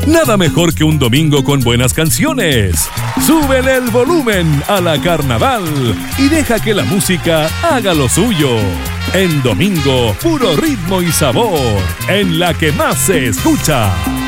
Nada mejor que un domingo con buenas canciones. Súbele el volumen a la Carnaval y deja que la música haga lo suyo. En domingo, puro ritmo y sabor, en la que más se escucha.